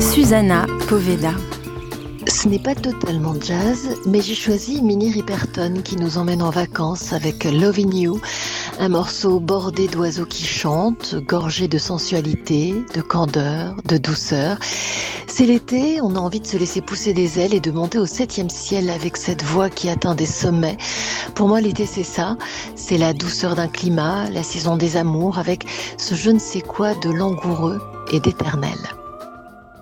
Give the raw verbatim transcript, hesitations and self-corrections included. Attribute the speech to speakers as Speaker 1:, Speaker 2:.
Speaker 1: Susanna Poveda.
Speaker 2: Ce n'est pas totalement jazz, mais j'ai choisi Minnie Riperton qui nous emmène en vacances avec Lovin' You, un morceau bordé d'oiseaux qui chantent, gorgé de sensualité, de candeur, de douceur. C'est l'été, on a envie de se laisser pousser des ailes et de monter au septième ciel avec cette voix qui atteint des sommets. Pour moi, l'été, c'est ça, c'est la douceur d'un climat, la saison des amours, avec ce je ne sais quoi de langoureux et d'éternel.